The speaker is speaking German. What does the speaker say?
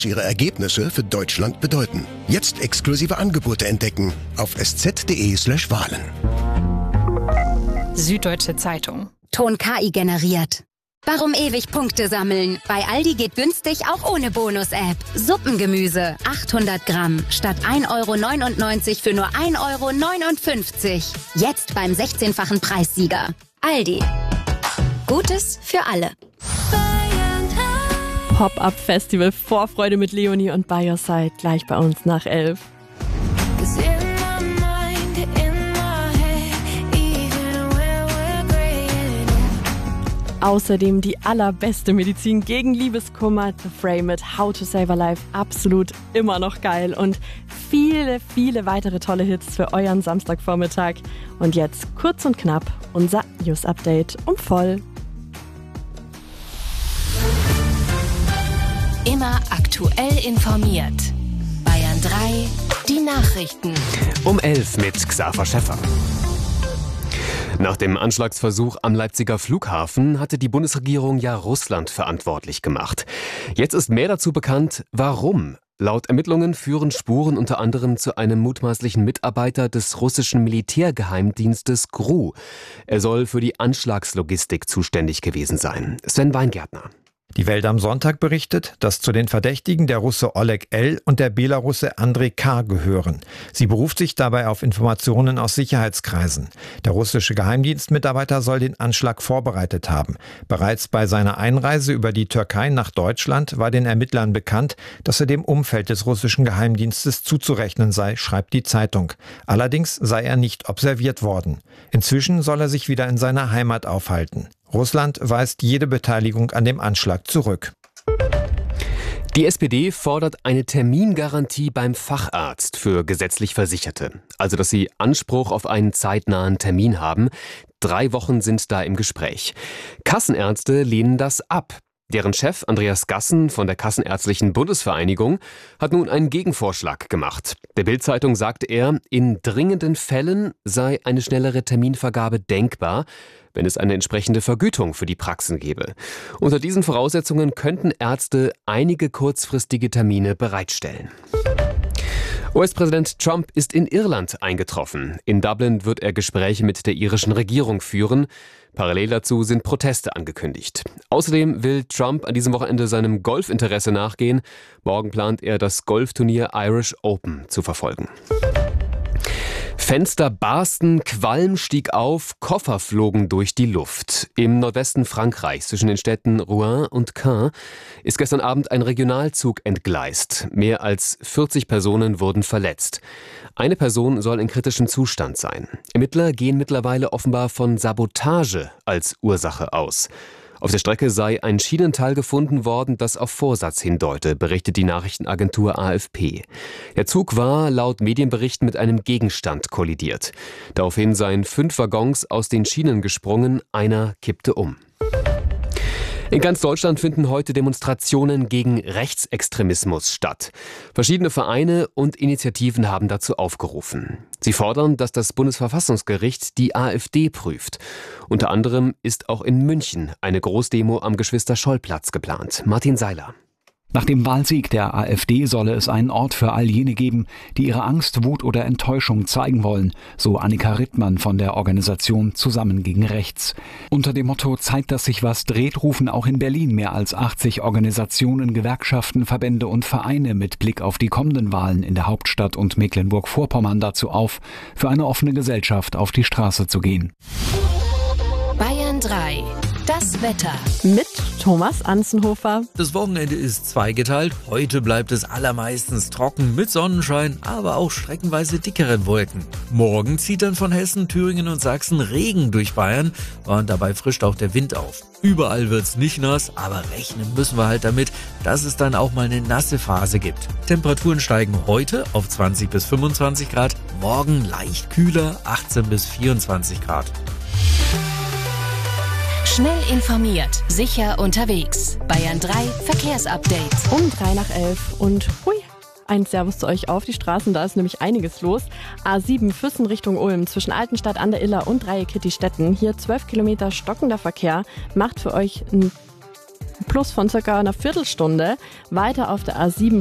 ihre Ergebnisse für Deutschland bedeuten. Jetzt exklusive Angebote entdecken auf sz.de/Wahlen. Süddeutsche Zeitung. Ton KI generiert. Warum ewig Punkte sammeln? Bei Aldi geht günstig auch ohne Bonus-App. Suppengemüse 800 Gramm statt 1,99 € für nur 1,59 €. Jetzt beim 16-fachen Preissieger. Aldi. Gutes für alle. Pop-Up-Festival Vorfreude mit Leonie und By Your Side gleich bei uns nach 11. Außerdem die allerbeste Medizin gegen Liebeskummer, The Fray mit How to Save a Life, absolut immer noch geil. Und viele, viele weitere tolle Hits für euren Samstagvormittag. Und jetzt kurz und knapp unser News-Update um voll. Immer aktuell informiert. Bayern 3, die Nachrichten. Um 11 mit Xaver Schäffer. Nach dem Anschlagsversuch am Leipziger Flughafen hatte die Bundesregierung ja Russland verantwortlich gemacht. Jetzt ist mehr dazu bekannt, warum. Laut Ermittlungen führen Spuren unter anderem zu einem mutmaßlichen Mitarbeiter des russischen Militärgeheimdienstes GRU. Er soll für die Anschlagslogistik zuständig gewesen sein. Sven Weingärtner. Die Welt am Sonntag berichtet, dass zu den Verdächtigen der Russe Oleg L. und der Belarusse Andrei K. gehören. Sie beruft sich dabei auf Informationen aus Sicherheitskreisen. Der russische Geheimdienstmitarbeiter soll den Anschlag vorbereitet haben. Bereits bei seiner Einreise über die Türkei nach Deutschland war den Ermittlern bekannt, dass er dem Umfeld des russischen Geheimdienstes zuzurechnen sei, schreibt die Zeitung. Allerdings sei er nicht observiert worden. Inzwischen soll er sich wieder in seiner Heimat aufhalten. Russland weist jede Beteiligung an dem Anschlag zurück. Die SPD fordert eine Termingarantie beim Facharzt für gesetzlich Versicherte. Also, dass sie Anspruch auf einen zeitnahen Termin haben. 3 Wochen sind da im Gespräch. Kassenärzte lehnen das ab. Deren Chef Andreas Gassen von der Kassenärztlichen Bundesvereinigung hat nun einen Gegenvorschlag gemacht. Der Bild-Zeitung sagte er, in dringenden Fällen sei eine schnellere Terminvergabe denkbar, wenn es eine entsprechende Vergütung für die Praxen gäbe. Unter diesen Voraussetzungen könnten Ärzte einige kurzfristige Termine bereitstellen. US-Präsident Trump ist in Irland eingetroffen. In Dublin wird er Gespräche mit der irischen Regierung führen. Parallel dazu sind Proteste angekündigt. Außerdem will Trump an diesem Wochenende seinem Golfinteresse nachgehen. Morgen plant er, das Golfturnier Irish Open zu verfolgen. Fenster barsten, Qualm stieg auf, Koffer flogen durch die Luft. Im Nordwesten Frankreichs zwischen den Städten Rouen und Caen ist gestern Abend ein Regionalzug entgleist. Mehr als 40 Personen wurden verletzt. Eine Person soll in kritischem Zustand sein. Ermittler gehen mittlerweile offenbar von Sabotage als Ursache aus. Auf der Strecke sei ein Schienenteil gefunden worden, das auf Vorsatz hindeute, berichtet die Nachrichtenagentur AFP. Der Zug war laut Medienberichten mit einem Gegenstand kollidiert. Daraufhin seien 5 Waggons aus den Schienen gesprungen, einer kippte um. In ganz Deutschland finden heute Demonstrationen gegen Rechtsextremismus statt. Verschiedene Vereine und Initiativen haben dazu aufgerufen. Sie fordern, dass das Bundesverfassungsgericht die AfD prüft. Unter anderem ist auch in München eine Großdemo am Geschwister-Scholl-Platz geplant. Martin Seiler. Nach dem Wahlsieg der AfD solle es einen Ort für all jene geben, die ihre Angst, Wut oder Enttäuschung zeigen wollen, so Annika Rittmann von der Organisation Zusammen gegen Rechts. Unter dem Motto "Zeigt, dass sich was dreht" rufen auch in Berlin mehr als 80 Organisationen, Gewerkschaften, Verbände und Vereine mit Blick auf die kommenden Wahlen in der Hauptstadt und Mecklenburg-Vorpommern dazu auf, für eine offene Gesellschaft auf die Straße zu gehen. Bayern 3. Das Wetter. Mit Thomas Anzenhofer. Das Wochenende ist zweigeteilt. Heute bleibt es allermeistens trocken mit Sonnenschein, aber auch streckenweise dickeren Wolken. Morgen zieht dann von Hessen, Thüringen und Sachsen Regen durch Bayern und dabei frischt auch der Wind auf. Überall wird's nicht nass, aber rechnen müssen wir halt damit, dass es dann auch mal eine nasse Phase gibt. Temperaturen steigen heute auf 20 bis 25 Grad, morgen leicht kühler, 18 bis 24 Grad. Schnell informiert, sicher unterwegs. Bayern 3 Verkehrsupdate. Um 3 nach 11 und hui, ein Servus zu euch auf die Straßen, da ist nämlich einiges los. A7 Füssen Richtung Ulm zwischen Altenstadt an der Iller und Dreieck Ritti-Stetten. Hier 12 Kilometer stockender Verkehr. Macht für euch Plus von circa einer Viertelstunde. Weiter auf der A7